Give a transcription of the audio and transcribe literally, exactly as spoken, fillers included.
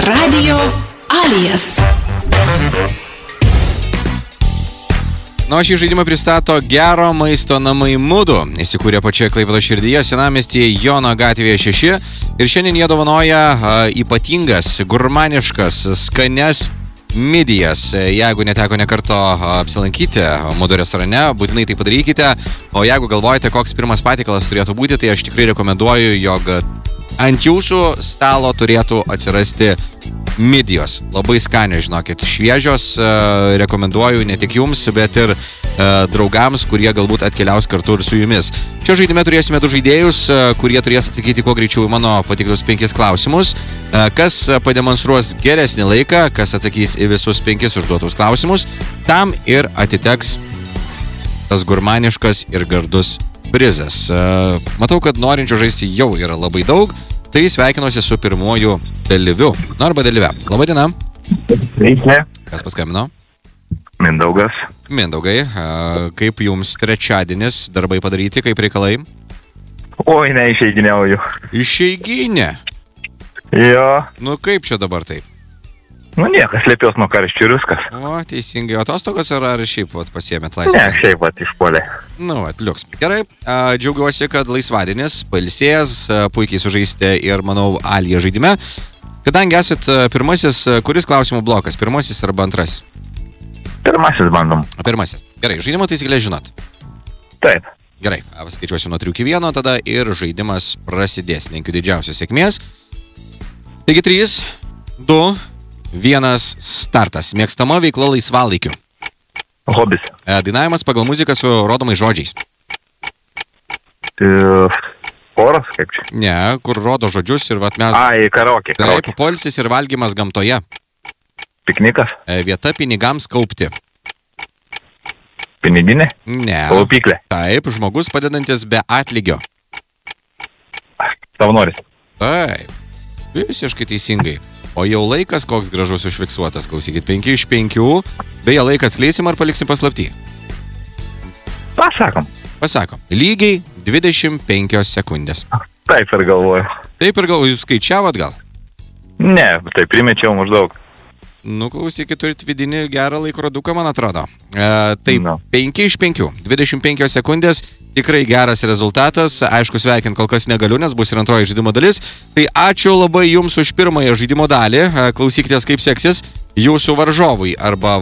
Radio Alias. Na, šį žaidimą pristato Gero maisto namai Mudu. Įsikūrė pačioje Klaipėdos širdyje, senamiestyje Jono gatvėje šeši. Ir šiandien jie dovanoja a, ypatingas, gurmaniškas, skanias midijas. Jeigu neteko nekarto apsilankyti Mudu restorane, būtinai tai padarykite. O jeigu galvojate, koks pirmas patiekalas turėtų būti, tai aš tikrai rekomenduoju, jog ant jūsų stalo turėtų atsirasti midijos. Labai skanios, žinokit, šviežios, rekomenduoju ne tik jums, bet ir draugams, kurie galbūt atkeliaus kartu ir su jumis. Čia žaidime turėsime du žaidėjus, kurie turės atsakyti kuo greičiau į mano patiktus penkis klausimus. Kas pademonstruos geresnį laiką, kas atsakys į visus penkis užduotus klausimus, tam ir atiteks tas gurmaniškas ir gardus prizas. Matau, kad norinčių žaisti jau yra labai daug, tai sveikinuosi su pirmuoju dalyviu. Na, arba dalyve. Labadiena. Sveiki. Kas paskambino? Mindaugas. Mindaugai, kaip jums trečiadienis, darbai padaryti, kaip reikalai? Oi, neišeidinėjau. Išeiginė? Jo. Nu, kaip čia dabar taip? Nu, niekas slėpios nuo karščių ir viskas. O, teisingai. O atostogos ar, ar šiaip vat, pasiėmėt laisvę? Ne, šiaip vat išpuolė. Nu, vat, liuks. Gerai. A, džiaugiuosi, kad laisvadienis, pailsėjęs, puikiai sužaistė ir, manau, Alija žaidime. Kadangi esat pirmasis, kuris klausimų blokas? Pirmasis arba antrasis? Pirmasis bandom. Pirmasis. Gerai, žaidimo taisyklės žinot. Taip. Gerai, skaičiuosiu nuo trijų iki vieno tada ir žaidimas prasidės. Linkiu didžiausios sėkmės. Taigi trys, du, vienas, startas. Mėgstama veikla laisvalaikiu. Hobis. E, dainavimas pagal muziką su rodomais žodžiais. E, Choras, kaip čia? Ne, kur rodo žodžius ir vat mes... Ai, karaokė. Taip, poilsis ir valgymas gamtoje. Piknikas. E, vieta pinigams kaupti. Piniginė. Ne. Kaupyklė. Taip, žmogus padedantis be atlygio. Savanoris. Taip, visiškai teisingai. O jau laikas koks gražus užfiksuotas, klausykit, penki iš penkių. Beje, laiką atskleisim ar paliksim paslaptį? Pasakom. Pasakom. Lygiai dvidešimt penkios sekundės. Taip ir galvoju. Taip ir galvoju, jūs skaičiavot gal? Ne, tai primečiau maždaug. Nu, klausykit, turit vidinį gerą laikroduką, man atrodo. E, taip, no. penki iš penkių. dvidešimt penkios sekundės. Tikrai geras rezultatas. Aišku, sveikint kol kas negaliu, nes bus ir antroji žaidimo dalis. Tai ačiū labai jums už pirmąją žaidimo dalį. Klausykitės, kaip seksis jūsų varžovui arba